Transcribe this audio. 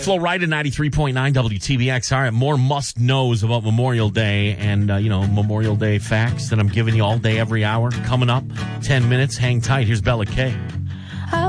Flo Rida, 93.9 WTBX. All right, more must-knows about Memorial Day and, Memorial Day facts that I'm giving you all day, every hour. Coming up, 10 minutes. Hang tight. Here's Bella K.